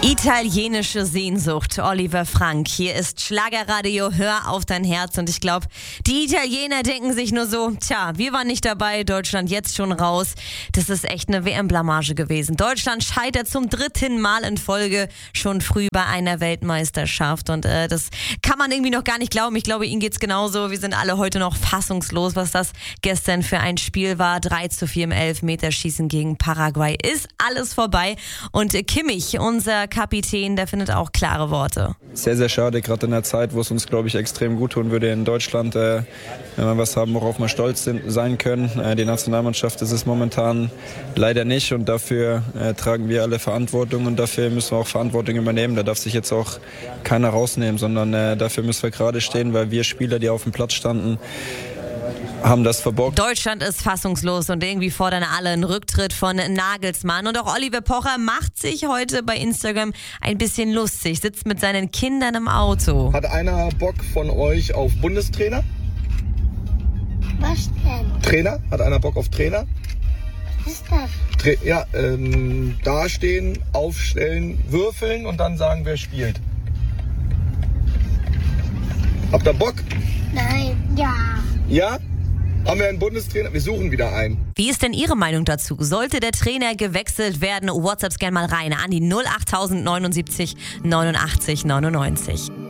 Italienische Sehnsucht, Oliver Frank. Hier ist Schlagerradio, hör auf dein Herz. Und ich glaube, die Italiener denken sich nur so, wir waren nicht dabei, Deutschland jetzt schon raus. Das ist echt eine WM-Blamage gewesen. Deutschland scheitert zum 3. Mal in Folge schon früh bei einer Weltmeisterschaft. Und das kann man irgendwie noch gar nicht glauben. Ich glaube, Ihnen geht's genauso. Wir sind alle heute noch fassungslos, was das gestern für ein Spiel war. 3:4 im Elfmeterschießen gegen Paraguay. Ist alles vorbei. Und Kimmich, unser Kapitän, der findet auch klare Worte. Sehr, sehr schade, gerade in der Zeit, wo es uns, glaube ich, extrem gut tun würde in Deutschland, wenn wir was haben, worauf wir stolz sein können. Die Nationalmannschaft ist es momentan leider nicht und dafür tragen wir alle Verantwortung und dafür müssen wir auch Verantwortung übernehmen. Da darf sich jetzt auch keiner rausnehmen, sondern dafür müssen wir gerade stehen, weil wir Spieler, die auf dem Platz standen, haben das verbockt. Deutschland ist fassungslos und irgendwie fordern alle einen Rücktritt von Nagelsmann. Und auch Oliver Pocher macht sich heute bei Instagram ein bisschen lustig, sitzt mit seinen Kindern im Auto. Hat einer Bock von euch auf Bundestrainer? Was denn? Trainer? Hat einer Bock auf Trainer? Was ist das? Dastehen, aufstellen, würfeln und dann sagen, wer spielt. Habt ihr Bock? Nein, ja. Ja? Haben wir einen Bundestrainer? Wir suchen wieder einen. Wie ist denn Ihre Meinung dazu? Sollte der Trainer gewechselt werden? WhatsApp gerne mal rein an die 08079 89 99.